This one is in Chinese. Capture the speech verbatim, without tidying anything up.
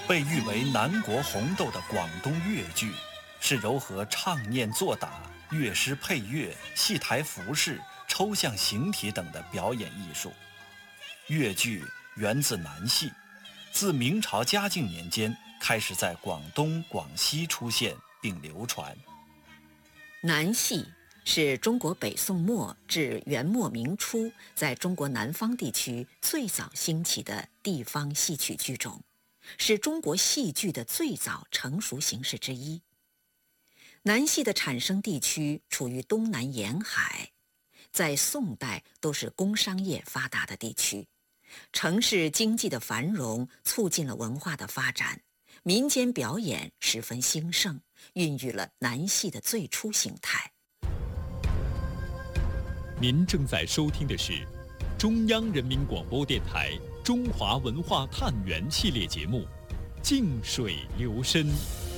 被誉为南国红豆的广东粤剧，是糅合唱念做打、乐师配乐、戏台服饰、抽象形体等的表演艺术。粤剧源自南戏，自明朝嘉靖年间开始在广东、广西出现并流传。 南戏是中国北宋末至元末明初在中国南方地区最早兴起的地方戏曲剧种，是中国戏剧的最早成熟形式之一。南戏的产生地区处于东南沿海，在宋代都是工商业发达的地区，城市经济的繁荣促进了文化的发展，民间表演十分兴盛，孕育了南戏的最初形态。 您正在收听的是中央人民广播电台中华文化探源系列节目《静水流深》。